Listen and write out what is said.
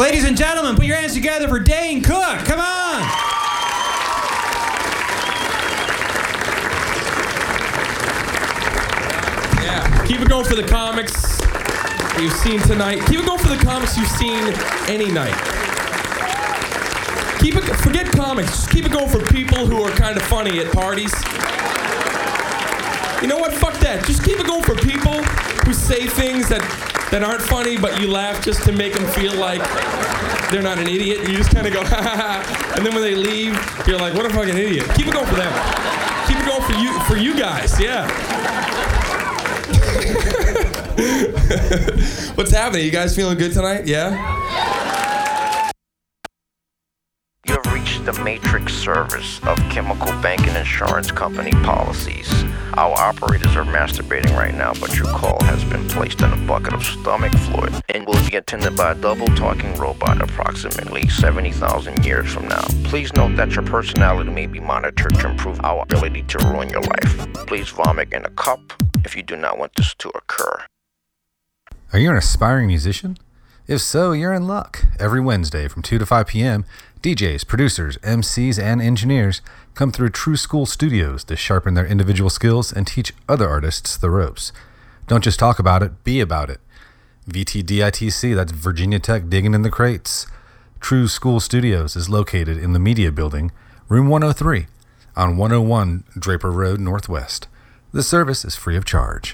Ladies and gentlemen, put your hands together for Dane Cook. Come on. Yeah. Keep it going for the comics you've seen tonight. Keep it going for the comics you've seen any night. Forget comics. Just keep it going for people who are kind of funny at parties. You know what? Fuck that. Just keep it going for people who say things that aren't funny, but you laugh just to make them feel like they're not an idiot. You just kind of go, ha ha ha. And then when they leave, you're like, what a fucking idiot. Keep it going for them. Keep it going for you guys. Yeah. What's happening? You guys feeling good tonight? Yeah? You have reached the matrix service of Chemical Bank and Insurance Company policies. Our operators are masturbating right now, but your call has been placed in a bucket of stomach fluid and will be attended by a double talking robot approximately 70,000 years from now. Please note that your personality may be monitored to improve our ability to ruin your life. Please vomit in a cup if you do not want this to occur. Are you an aspiring musician? If so, you're in luck. Every Wednesday from 2 to 5 p.m., DJs, producers, MCs, and engineers come through True School Studios to sharpen their individual skills and teach other artists the ropes. Don't just talk about it, be about it. VTDITC, that's Virginia Tech digging in the crates. True School Studios is located in the Media Building, room 103, on 101 Draper Road Northwest. The service is free of charge.